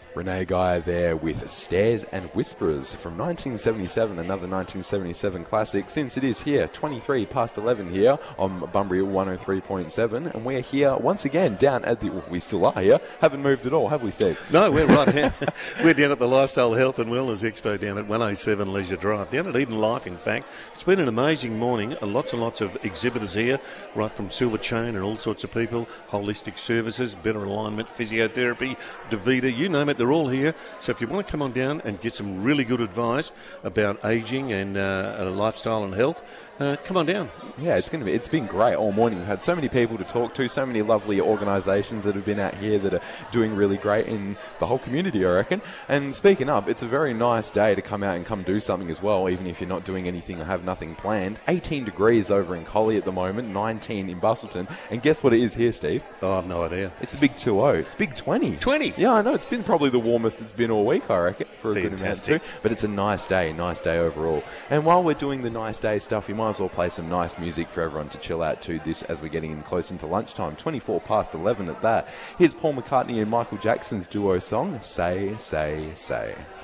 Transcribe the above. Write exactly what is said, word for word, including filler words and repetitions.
Renee Geyer there with Stairs and Whisperers from nineteen seventy-seven, another nineteen seventy-seven classic, since it is here, twenty-three past eleven here on Bunbury one oh three point seven, and we're here once again down at the, well, we still are here, haven't moved at all, have we, Steve? No, we're right here. We're down at the Lifestyle Health and Wellness Expo down at one oh seven Leisure Drive, down at Eden Life, in fact. It's been an amazing morning, lots and lots of exhibitors here, right from Silver Chain and all sorts of people, holistic services, better alignment, physiotherapy, DaVita, you name it, they're all here. So if you want to come on down and get some really good advice about ageing and uh, lifestyle and health, uh, come on down. Yeah, it's going to be. It's been great all morning. We've had so many people to talk to, so many lovely organisations that have been out here that are doing really great in the whole community, I reckon. And speaking up, it's a very nice day to come out and come do something as well, even if you're not doing anything or have nothing planned. eighteen degrees over in Collie at the moment, nineteen in Bustleton, and guess what it is here, Steve? Oh, I have no idea. It's the big two oh. It's big twenty. twenty? Yeah, I know. It's been probably the warmest it's been all week, I reckon, for a Fantastic. good amount too. But it's a nice day, nice day overall. And while we're doing the nice day stuff, we might as well play some nice music for everyone to chill out to this as we're getting in close into lunchtime. twenty-four past eleven at that. Here's Paul McCartney and Michael Jackson's duo song, Say, Say, Say.